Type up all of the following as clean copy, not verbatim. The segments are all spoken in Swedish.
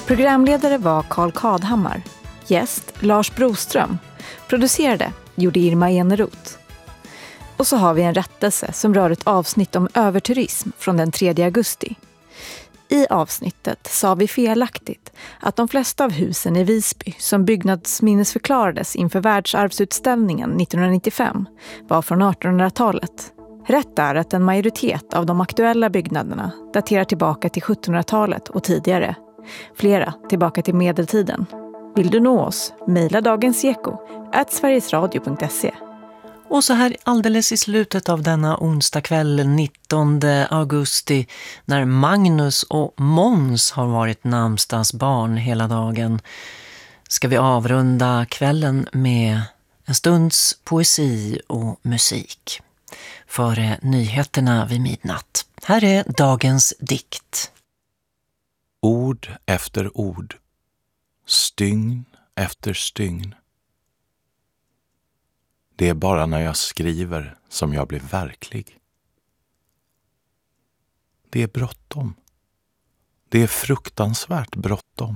Programledare var Carl Kadhammar. Gäst Lars Broström. Producerade gjorde Irma Eneroth. Och så har vi en rättelse som rör ett avsnitt om överturism från den 3 augusti. I avsnittet sa vi felaktigt att de flesta av husen i Visby som byggnadsminnesförklarades inför världsarvsutställningen 1995 var från 1800-talet. Rätt är att en majoritet av de aktuella byggnaderna daterar tillbaka till 1700-talet och tidigare. Flera tillbaka till medeltiden. Vill du nå oss? Mejla dagenseko@sverigesradio.se. Och så här alldeles i slutet av denna onsdag kväll 19 augusti, när Magnus och Måns har varit namnsdagsbarn hela dagen, ska vi avrunda kvällen med en stunds poesi och musik. Före nyheterna vid midnatt. Här är dagens dikt. Ord efter ord, stygn efter stygn. Det är bara när jag skriver som jag blir verklig. Det är bråttom. Det är fruktansvärt bråttom.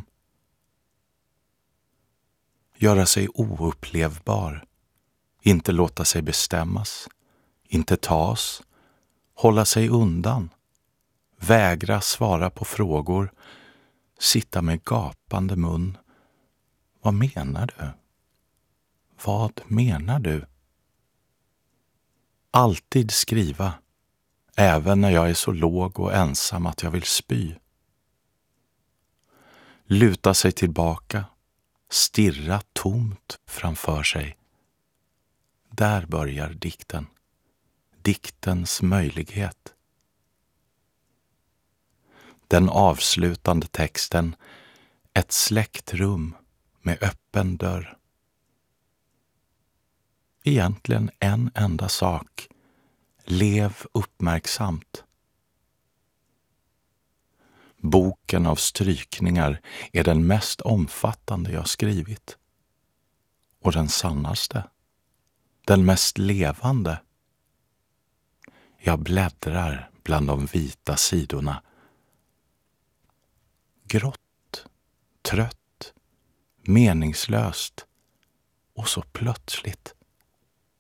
Göra sig oupplevbar. Inte låta sig bestämmas. Inte tas. Hålla sig undan. Vägra svara på frågor. Sitta med gapande mun. Vad menar du? Vad menar du? Alltid skriva, även när jag är så låg och ensam att jag vill spy. Luta sig tillbaka, stirra tomt framför sig. Där börjar dikten. Diktens möjlighet. Den avslutande texten, ett släckt rum med öppen dörr. Egentligen en enda sak. Lev uppmärksamt. Boken av strykningar är den mest omfattande jag skrivit. Och den sannaste. Den mest levande. Jag bläddrar bland de vita sidorna. Grått, trött, meningslöst och så plötsligt.